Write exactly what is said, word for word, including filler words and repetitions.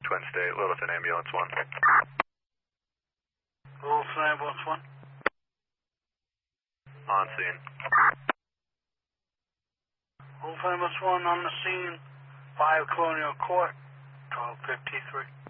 Twin State, Littleton Ambulance one. Littleton Ambulance one. On scene. Littleton Ambulance one on the scene, five Colonial Court, twelve fifty-three.